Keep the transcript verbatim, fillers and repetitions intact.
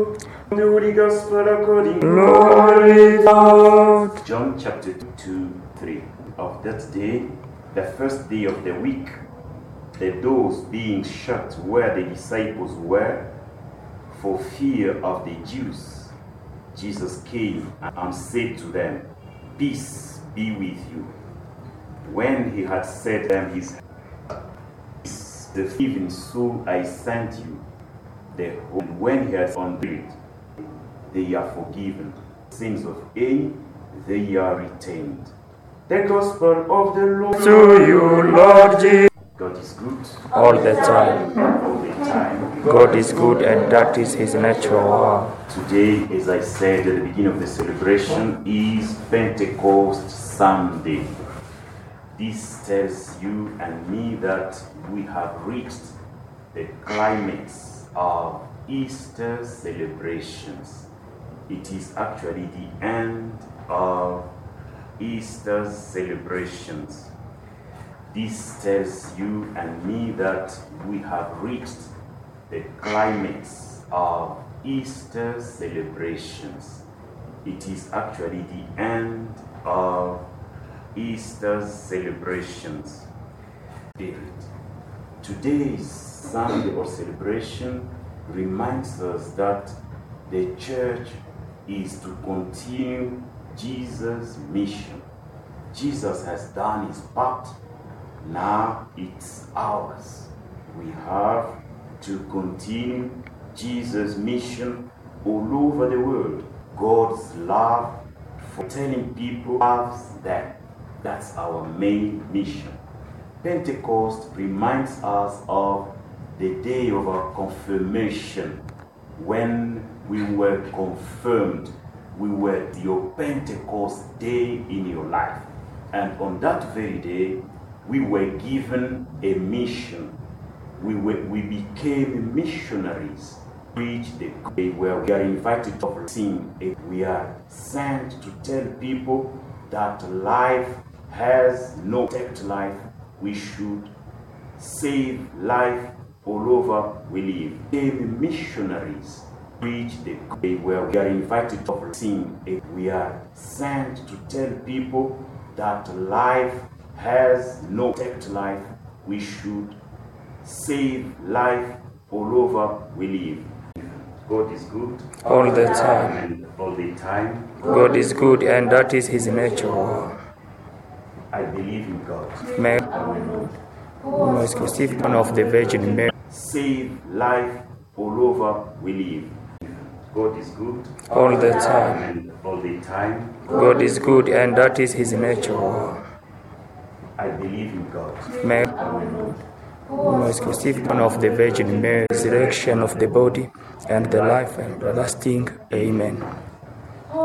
Holy Gospel according to Glory God. John chapter two, three. Of that day, the first day of the week, the doors being shut where the disciples were, for fear of the Jews, Jesus came and said to them, "Peace be with you." When he had said them his the even so I sent you. The and when he has undone it, they are forgiven. Sins of any, they are retained. The gospel of the Lord. To you, Lord Jesus. God is good All the time. all the time. God is good, and that is his natural. Today, as I said at the beginning of the celebration, is Pentecost Sunday. This tells you and me that we have reached the climax of Easter celebrations. It is actually the end of Easter celebrations. This tells you and me that we have reached the climax of Easter celebrations. It is actually the end of Easter celebrations. David. Today's Sunday or celebration reminds us that the church is to continue Jesus' mission. Jesus has done his part. Now it's ours. We have to continue Jesus' mission all over the world. God's love for telling people loves them. That's our main mission. Pentecost reminds us of the day of our confirmation. When we were confirmed, we were your Pentecost day in your life. And on that very day, we were given a mission. We were, we became missionaries. Preach the day where we are invited to sing. We are sent to tell people that life has no protect life. We should save life all over we live. Became missionaries. Preach the day where we are invited to sing. We are sent to tell people that life has no protect life. We should save life all over we live. God is good All the time. and all the time. God is good, and that is his nature. I believe in God. Mary, most conceived of the Virgin Mary. Save life all over we live. God is good All the time. and all the time. God is good, and that is his nature. I believe in God. Mary, most conceived of the Virgin Mary. Resurrection of the body and the life everlasting. Amen.